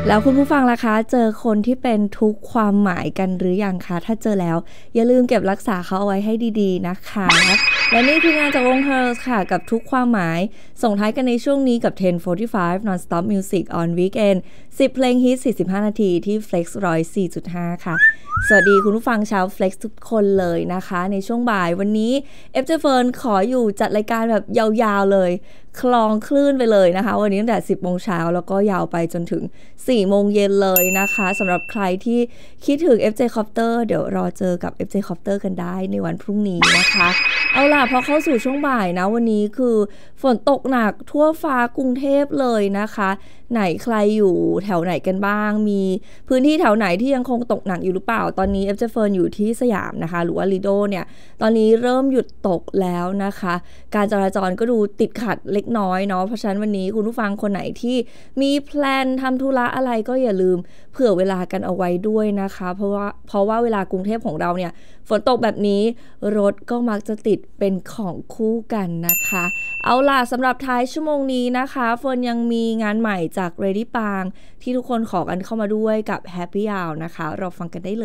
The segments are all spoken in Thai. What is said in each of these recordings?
แล้วคุณผู้ฟังล่ะคะเจอคนที่เป็นทุกความหมายกันหรือยังคะถ้าเจอแล้วอย่าลืมเก็บรักษาเขาเอาไว้ให้ดีๆนะคะและนี่คืองานจากวง Hers ค่ะกับทุกความหมายส่งท้ายกันในช่วงนี้กับ 10:45 Non-Stop Music on Weekend 10 เพลงฮิต45 นาทีที่ Flex 104.5 ค่ะสวัสดีคุณผู้ฟังชาว Flex ทุกคนเลยนะคะในช่วงบ่ายวันนี้เจเฟิร์นขออยู่จัดรายการแบบยาวๆเลยคลองคลื่นไปเลยนะคะวันนี้ตั้งแต่ 10 โมงเช้าแล้วก็ยาวไปจนถึง 4 โมงเย็นเลยนะคะสำหรับใครที่คิดถึง FJ Copter เดี๋ยวรอเจอกับ FJ Copter กันได้ในวันพรุ่งนี้นะคะเอาล่ะพอเข้าสู่ช่วงบ่ายนะวันนี้คือฝนตกหนักทั่วฟ้ากรุงเทพเลยนะคะไหนใครอยู่แถวไหนกันบ้างมีพื้นที่แถวไหนที่ยังคงตกหนักอยู่หรือเปล่าตอนนี้ FJ Fern อยู่ที่สยามนะคะหรือว่า Lido เนี่ยตอนนี้เริ่มหยุดตกแล้วนะคะการจราจรก็ดูติดขัดเล็กน้อยเนาะเพราะฉะนั้นวันนี้คุณผู้ฟังคนไหนที่มีแพลนทำธุระอะไรก็อย่าลืมเผื่อเวลากันเอาไว้ด้วยนะคะเพราะว่าเวลากรุงเทพของเราเนี่ยฝนตกแบบนี้รถก็มักจะติดเป็นของคู่กันนะคะเอาล่ะสำหรับท้ายชั่วโมงนี้นะคะเฟิร์นยังมีงานใหม่จาก Ready Pang ที่ทุกคนขอกันเข้ามาด้วยกับ Happy Hour นะคะเราฟังกันได้เลย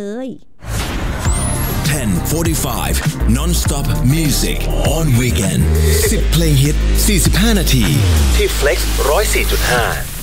10:45 Non-Stop Music on Weekend 10 เพลงฮิต45 นาทีที่ Flex 104.5